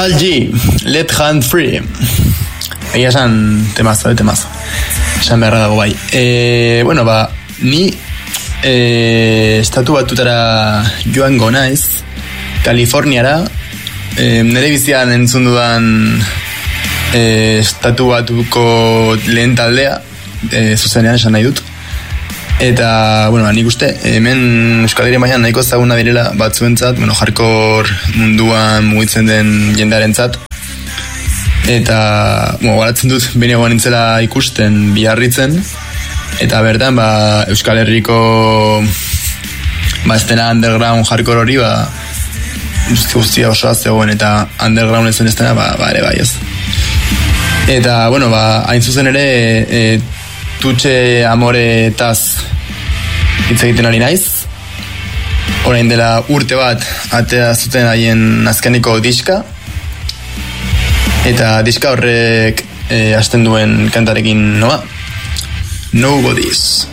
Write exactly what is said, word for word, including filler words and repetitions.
Al G, Let Hand Free. Egia esan temazo, eh, temazo. Esan beharra dago bai. E, bueno, ba, ni e, estatu batutara joango naiz, Kaliforniara, e, nire bizian entzun dudan e, estatu batuko lehen taldea, e, zuzenean esan nahi dut. Eta, bueno, nik uste, hemen Euskal Herri mailan nahiko ezaguna direla batzuentzat, bueno, hardcore munduan mugitzen den jendearentzat. Eta, bueno, garatzen dut, bine goan nintzela ikusten Biarritzen, eta bertan, ba, Euskal Herriko ba, estena underground hardcore hori, ba, guzti guztia osoa zegoen, eta underground ezen estena, ba, ba, ere bai ez. Eta, bueno, ba, hain zuzen ere, e, Tutxe Amoretaz hitz egiten ari naiz. Orain dela urte bat atea zuten haien azkeniko diska. Eta diska horrek e, hasten duen kantarekin noa. Nobody's.